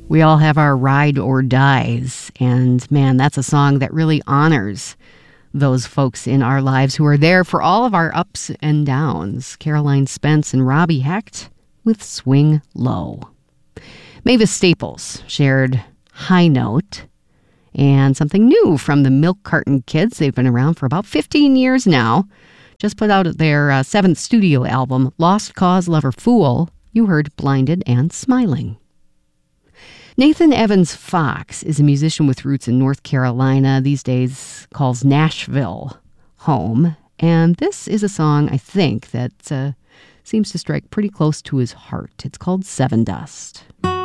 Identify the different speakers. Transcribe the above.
Speaker 1: We all have our ride or dies, and man, that's a song that really honors those folks in our lives who are there for all of our ups and downs. Caroline Spence and Robbie Hecht with Swing Low. Mavis Staples shared High Note, and something new from the Milk Carton Kids. They've been around for about 15 years now. Just put out their seventh studio album, Lost Cause Lover Fool. You heard Blinded and Smiling. Nathan Evans Fox is a musician with roots in North Carolina, these days calls Nashville home. And this is a song, I think, that seems to strike pretty close to his heart. It's called Seven Dust.